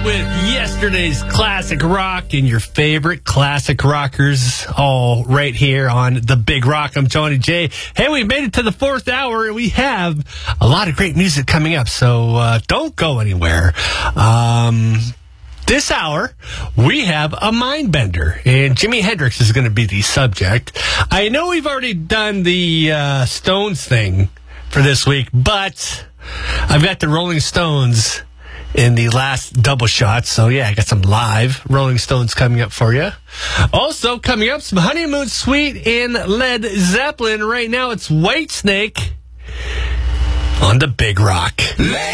with yesterday's classic rock and your favorite classic rockers, all right here on The Big Rock. I'm Johnny J. Hey, we made it to the fourth hour, and we have a lot of great music coming up, so don't go anywhere. This hour, we have a mind bender, and Jimi Hendrix is going to be the subject. I know we've already done the Stones thing for this week, but I've got the Rolling Stones in the last double shot. So, yeah, I got some live Rolling Stones coming up for you. Also, coming up, some Honeymoon Suite and Led Zeppelin. Right now, it's Whitesnake on The Big Rock.